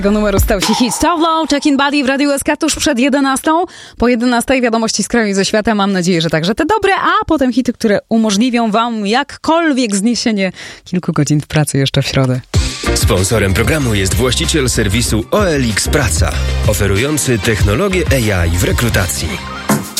Tego numeru stał się hit Stop Low, Check-in Body w Radiu SK tuż przed 11. Po 11 wiadomości z kraju i ze świata. Mam nadzieję, że także te dobre, a potem hity, które umożliwią wam jakkolwiek zniesienie kilku godzin w pracy jeszcze w środę. Sponsorem programu jest właściciel serwisu OLX Praca, oferujący technologię AI w rekrutacji.